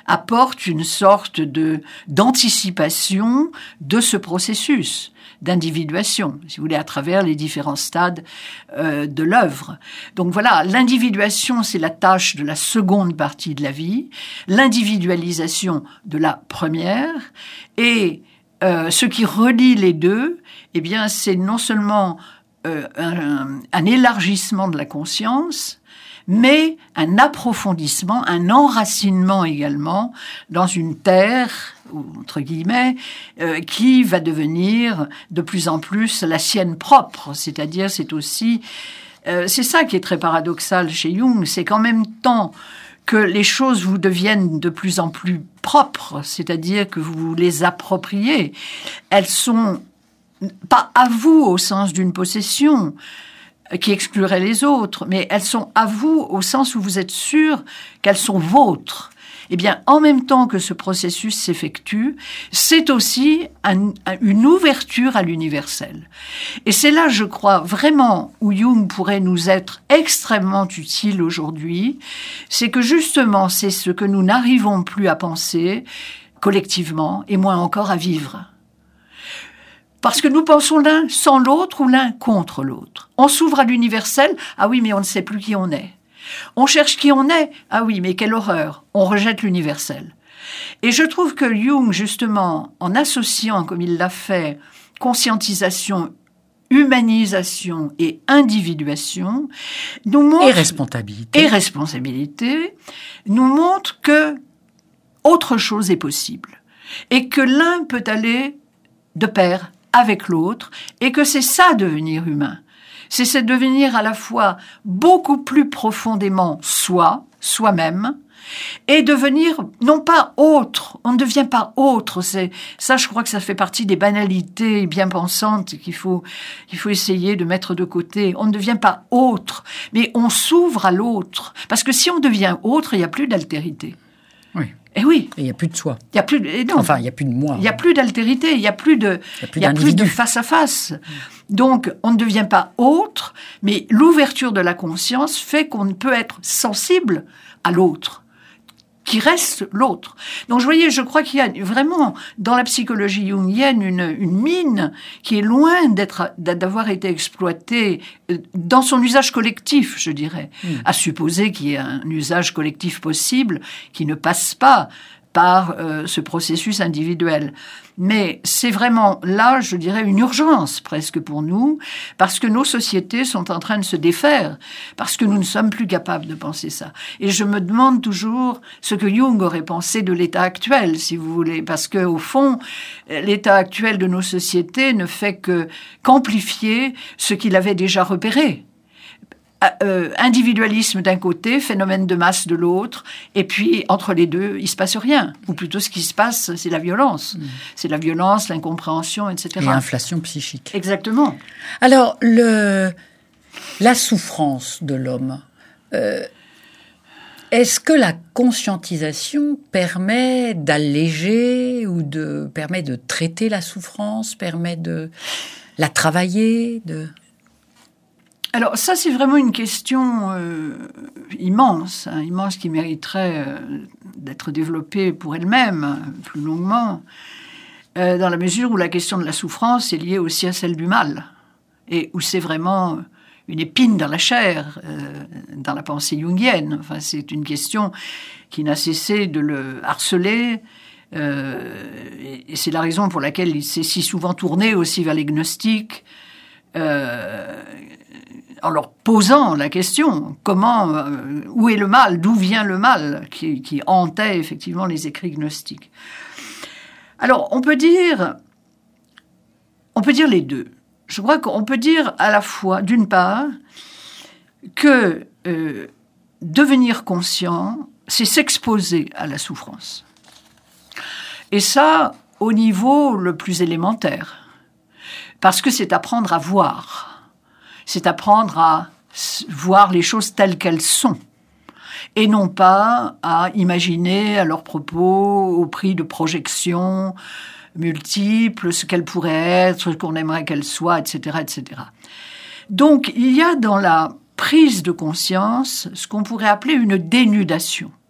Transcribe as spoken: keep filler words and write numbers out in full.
apporte une sorte de, d'anticipation de ce processus d'individuation, si vous voulez, à travers les différents stades euh, de l'œuvre. Donc voilà, l'individuation, c'est la tâche de la seconde partie de la vie, l'individualisation de la première, et euh, ce qui relie les deux, eh bien, c'est non seulement euh, un, un élargissement de la conscience, mais un approfondissement, un enracinement également dans une terre, entre guillemets, euh, qui va devenir de plus en plus la sienne propre. C'est-à-dire, c'est aussi... Euh, c'est ça qui est très paradoxal chez Jung, c'est qu'en même temps que les choses vous deviennent de plus en plus propres, c'est-à-dire que vous les appropriez, elles sont pas à vous au sens d'une possession, qui exclurait les autres, mais elles sont à vous au sens où vous êtes sûr qu'elles sont vôtres. Eh bien, en même temps que ce processus s'effectue, c'est aussi un, un, une ouverture à l'universel. Et c'est là, je crois, vraiment où Jung pourrait nous être extrêmement utile aujourd'hui, c'est que justement, c'est ce que nous n'arrivons plus à penser collectivement, et moins encore à vivre. Parce que nous pensons l'un sans l'autre ou l'un contre l'autre. On s'ouvre à l'universel, ah oui, mais on ne sait plus qui on est. On cherche qui on est, ah oui, mais quelle horreur, on rejette l'universel. Et je trouve que Jung, justement, en associant, comme il l'a fait, conscientisation, humanisation et individuation, nous montre... Et responsabilité. Et responsabilité, nous montre que autre chose est possible. Et que l'un peut aller de pair avec l'autre, et que c'est ça devenir humain. C'est, c'est devenir à la fois beaucoup plus profondément soi, soi-même, et devenir non pas autre. On ne devient pas autre. C'est, ça, je crois que ça fait partie des banalités bien pensantes qu'il faut, qu'il faut essayer de mettre de côté. On ne devient pas autre, mais on s'ouvre à l'autre. Parce que si on devient autre, il n'y a plus d'altérité. Oui. Eh oui. Il n'y a plus de soi. Il y a plus de, et non. Enfin, il n'y a plus de moi. Il n'y a plus d'altérité, il n'y a plus de, il y a plus, il y a plus de face-à-face. Donc, on ne devient pas autre, mais l'ouverture de la conscience fait qu'on peut être sensible à l'autre, qui reste l'autre. Donc, je voyais, je crois qu'il y a vraiment, dans la psychologie jungienne, une, une mine qui est loin d'être, d'avoir été exploitée dans son usage collectif, je dirais. Mmh. À supposer qu'il y ait un usage collectif possible qui ne passe pas par euh, ce processus individuel. Mais c'est vraiment là, je dirais, une urgence presque pour nous, parce que nos sociétés sont en train de se défaire, parce que nous ne sommes plus capables de penser ça. Et je me demande toujours ce que Jung aurait pensé de l'état actuel, si vous voulez, parce que au fond, l'état actuel de nos sociétés ne fait que qu'amplifier ce qu'il avait déjà repéré. Euh, individualisme d'un côté, phénomène de masse de l'autre, et puis entre les deux, il se passe rien. Ou plutôt, ce qui se passe, c'est la violence. Mmh. C'est la violence, l'incompréhension, et cetera. Et l'inflation psychique. Exactement. Alors, le, la souffrance de l'homme, euh, est-ce que la conscientisation permet d'alléger ou de, permet de traiter la souffrance, permet de la travailler, de... Alors ça, c'est vraiment une question euh, immense, hein, immense qui mériterait euh, d'être développée pour elle-même, hein, plus longuement, euh, dans la mesure où la question de la souffrance est liée aussi à celle du mal, et où c'est vraiment une épine dans la chair, euh, dans la pensée jungienne. Enfin, c'est une question qui n'a cessé de le harceler, euh, et, et c'est la raison pour laquelle il s'est si souvent tourné aussi vers les gnostiques, euh, en leur posant la question, comment, euh, où est le mal, d'où vient le mal, qui, qui hantait effectivement les écrits gnostiques. Alors, on peut dire, on peut dire les deux. Je crois qu'on peut dire à la fois, d'une part, que euh, devenir conscient, c'est s'exposer à la souffrance. Et ça, au niveau le plus élémentaire, parce que c'est apprendre à voir. C'est apprendre à voir les choses telles qu'elles sont, et non pas à imaginer à leur propos, au prix de projections multiples, ce qu'elles pourraient être, ce qu'on aimerait qu'elles soient, et cetera, et cetera. Donc, il y a dans la prise de conscience ce qu'on pourrait appeler une dénudation.